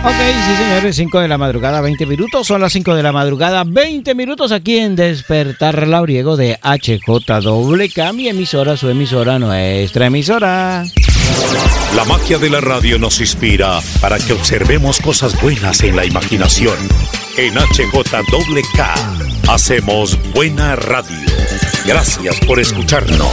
Ok, sí señores, 5 de la madrugada, 20 minutos. Son las 5 de la madrugada, 20 minutos aquí en Despertar Labriego de HJWK, mi emisora, su emisora, nuestra emisora. La magia de la radio nos inspira para que observemos cosas buenas en la imaginación. En HJWK hacemos buena radio. Gracias por escucharnos.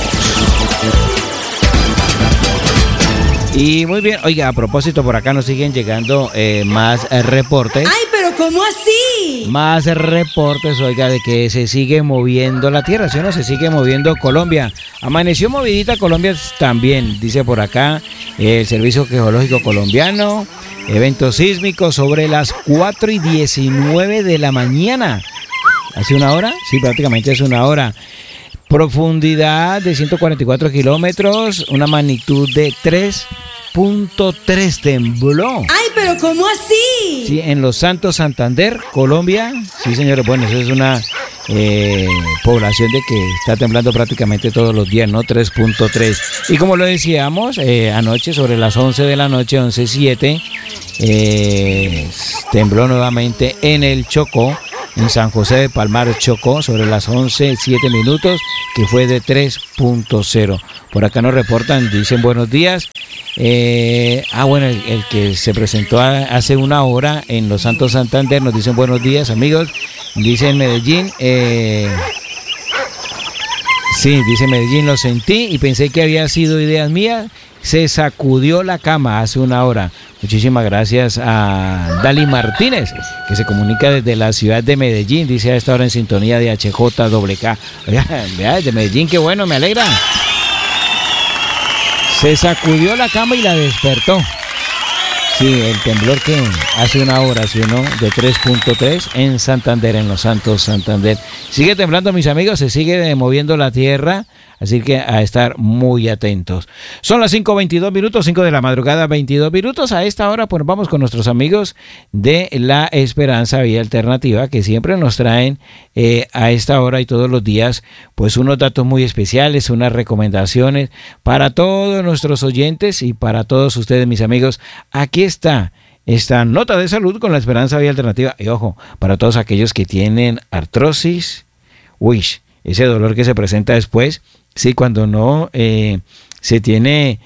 Y muy bien, oiga, a propósito, por acá nos siguen llegando más reportes. ¡Ay, pero cómo así! Más reportes, oiga, de que se sigue moviendo la tierra, ¿sí o no? Se sigue moviendo Colombia. Amaneció movidita Colombia también, dice por acá el Servicio Geológico Colombiano. Eventos sísmicos sobre las 4:19 de la mañana. ¿Hace una hora? Sí, prácticamente es una hora. Profundidad de 144 kilómetros, una magnitud de 3.3 tembló. ¡Ay, pero cómo así! Sí, en Los Santos, Santander, Colombia. Sí, señores, bueno, eso es una población de que está temblando prácticamente todos los días, ¿no? 3.3. Y como lo decíamos, anoche sobre las 11 de la noche, 11:07, tembló nuevamente en el Chocó, en San José de Palmar, Chocó, sobre las 11:07 minutos, que fue de 3.0. Por acá nos reportan, dicen buenos días. Bueno, el que se presentó hace una hora en Los Santos Santander, nos dicen buenos días, amigos. Dice en Medellín, sí, dice Medellín, lo sentí y pensé que había sido ideas mías. Se sacudió la cama hace una hora. Muchísimas gracias a Dali Martínez, que se comunica desde la ciudad de Medellín. Dice a esta hora en sintonía de HJWK. Vea, desde Medellín, qué bueno, me alegra. Se sacudió la cama y la despertó. Sí, el temblor que hace una hora, ¿sí o no? De 3.3 en Santander, en Los Santos, Santander. Sigue temblando, mis amigos, se sigue moviendo la tierra, así que a estar muy atentos. Son las 5:22 minutos, 5 de la madrugada, 22 minutos. A esta hora, pues vamos con nuestros amigos de La Esperanza Vía Alternativa, que siempre nos traen a esta hora y todos los días, pues unos datos muy especiales, unas recomendaciones para todos nuestros oyentes y para todos ustedes, mis amigos. Aquí está esta nota de salud con La Esperanza Vía Alternativa. Y ojo, para todos aquellos que tienen artrosis, ese dolor que se presenta después, sí, cuando no se tiene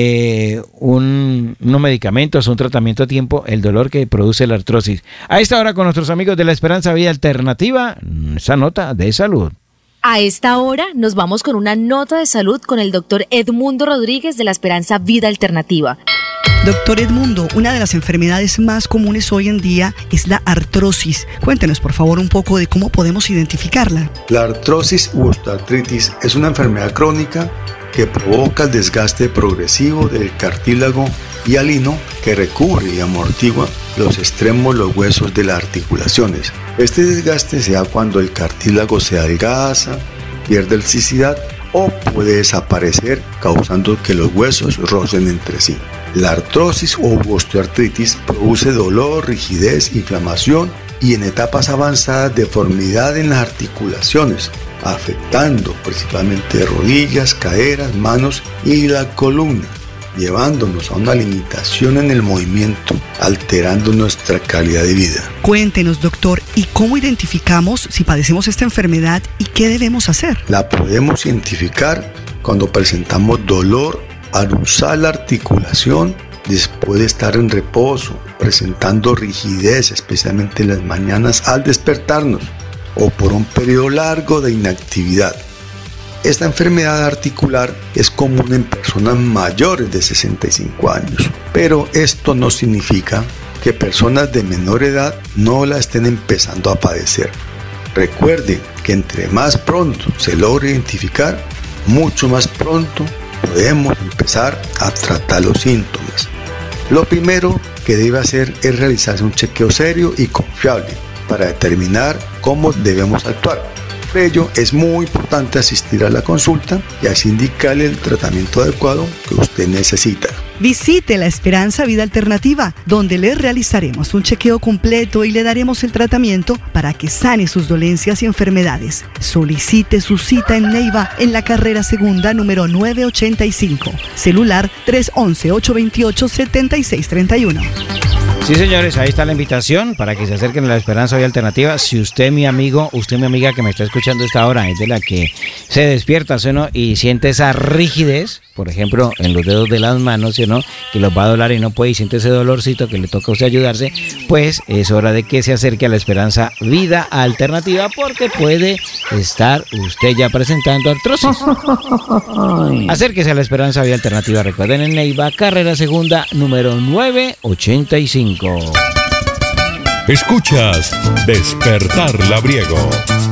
unos medicamentos, un tratamiento a tiempo, el dolor que produce la artrosis. A esta hora con nuestros amigos de La Esperanza Vía Alternativa, esa nota de salud. A esta hora nos vamos con una nota de salud con el doctor Edmundo Rodríguez de La Esperanza Vida Alternativa. Doctor Edmundo, una de las enfermedades más comunes hoy en día es la artrosis. Cuéntenos, por favor, un poco de cómo podemos identificarla. La artrosis u osteoartritis es una enfermedad crónica que provoca el desgaste progresivo del cartílago hialino que recubre y amortigua los extremos, los huesos de las articulaciones. Este desgaste se da cuando el cartílago se adelgaza, pierde elasticidad o puede desaparecer, causando que los huesos rocen entre sí. La artrosis o osteoartritis produce dolor, rigidez, inflamación y en etapas avanzadas deformidad en las articulaciones, afectando principalmente rodillas, caderas, manos y la columna, llevándonos a una limitación en el movimiento, alterando nuestra calidad de vida. Cuéntenos, doctor, ¿y cómo identificamos si padecemos esta enfermedad y qué debemos hacer? La podemos identificar cuando presentamos dolor al usar la articulación después de estar en reposo, presentando rigidez, especialmente en las mañanas al despertarnos, o por un periodo largo de inactividad. Esta enfermedad articular es común en personas mayores de 65 años, pero esto no significa que personas de menor edad no la estén empezando a padecer. Recuerden que entre más pronto se logre identificar, mucho más pronto podemos empezar a tratar los síntomas. Lo primero que debe hacer es realizarse un chequeo serio y confiable para determinar cómo debemos actuar. Por ello es muy importante asistir a la consulta y así indicarle el tratamiento adecuado que usted necesita. Visite La Esperanza Vida Alternativa, donde le realizaremos un chequeo completo y le daremos el tratamiento para que sane sus dolencias y enfermedades. Solicite su cita en Neiva, en la carrera segunda número 985. Celular 311-828-7631. Sí, señores, ahí está la invitación para que se acerquen a la Esperanza Vida Alternativa. Si usted, mi amigo, usted, mi amiga que me está escuchando a esta hora, es de la que se despierta, ¿sí o no? Y siente esa rigidez, por ejemplo, en los dedos de las manos, ¿sí o no? Que los va a doler y no puede y siente ese dolorcito que le toca a usted ayudarse, pues es hora de que se acerque a la Esperanza Vida Alternativa porque puede estar usted ya presentando artrosis. Acérquese a la Esperanza Vida Alternativa. Recuerden, en Neiva, carrera segunda, número 985. Escuchas Despertar Labriego.